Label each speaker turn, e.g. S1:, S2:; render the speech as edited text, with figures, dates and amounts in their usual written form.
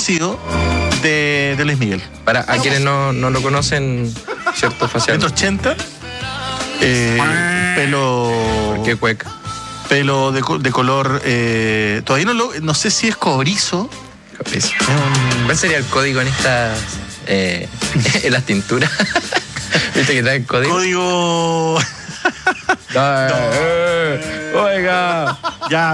S1: conocido de Luis Miguel.
S2: Para a quienes no lo conocen, ¿cierto? Facial.
S1: 180. Pelo.
S2: ¿Por qué cueca?
S1: Pelo de color. Todavía no sé si es cobrizo.
S2: ¿Cuál sería el código en estas. En las tinturas? ¿Viste que está el código?
S1: Código.
S2: Oiga.